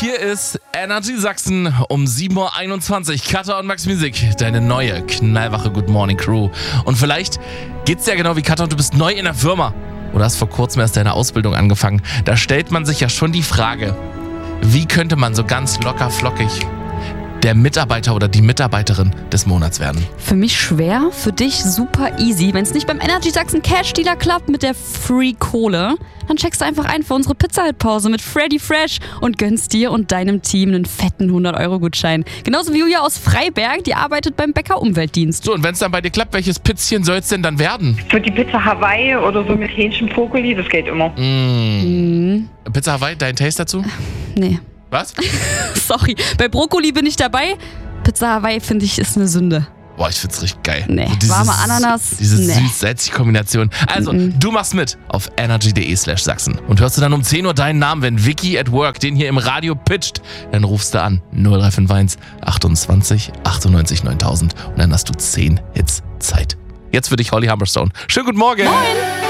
Hier ist Energy Sachsen um 7.21 Uhr. Katha und Max Music, deine neue knallwache Good Morning Crew. Und vielleicht geht's dir ja genau wie Katha und du bist neu in der Firma. Oder hast vor kurzem erst deine Ausbildung angefangen. Da stellt man sich ja schon die Frage, wie könnte man so ganz locker flockig der Mitarbeiter oder die Mitarbeiterin des Monats werden? Für mich schwer, für dich super easy. Wenn es nicht beim Energy Sachsen Cash Dealer klappt mit der Free Kohle, dann checkst du einfach ein für unsere Pizza-Hut-Pause mit Freddy Fresh und gönnst dir und deinem Team einen fetten 100-Euro-Gutschein. Genauso wie Julia aus Freiberg, die arbeitet beim Bäcker Umweltdienst. So, und wenn es dann bei dir klappt, welches Pizzchen soll es denn dann werden? Für die Pizza Hawaii oder so mit Hähnchen Brokkoli, das geht immer. Pizza Hawaii, dein Taste dazu? Nee. Was? Sorry, bei Brokkoli bin ich dabei. Pizza Hawaii finde ich ist eine Sünde. Boah, ich find's richtig geil. Nee, warme Ananas. Diese nee. süß-salzige Kombination. Also, du machst mit auf energy.de/Sachsen und hörst du dann um 10 Uhr deinen Namen, wenn Vicky at Work den hier im Radio pitcht. Dann rufst du an 0351 28 98 9000 und dann hast du 10 Hits Zeit. Jetzt für dich Holly Humberstone. Schönen guten Morgen. Moin.